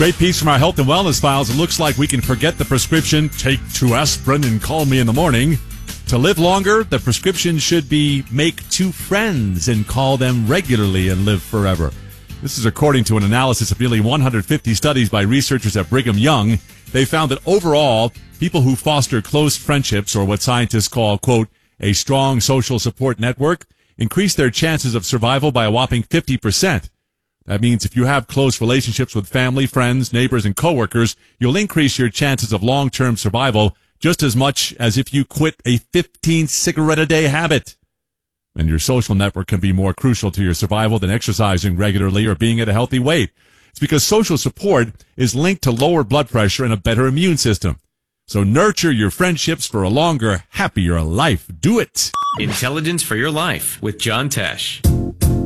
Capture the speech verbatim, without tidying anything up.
Great piece from our health and wellness files. It looks like we can forget the prescription, take two aspirin and call me in the morning. To live longer, the prescription should be make two friends and call them regularly and live forever. This is according to an analysis of nearly one hundred fifty studies by researchers at Brigham Young. They found that overall, people who foster close friendships, or what scientists call, quote, a strong social support network, increase their chances of survival by a whopping fifty percent. That means if you have close relationships with family, friends, neighbors, and coworkers, you'll increase your chances of long-term survival just as much as if you quit a fifteen cigarette a day habit. And your social network can be more crucial to your survival than exercising regularly or being at a healthy weight. It's because social support is linked to lower blood pressure and a better immune system. So nurture your friendships for a longer, happier life. Do it. Intelligence for Your Life with John Tesh.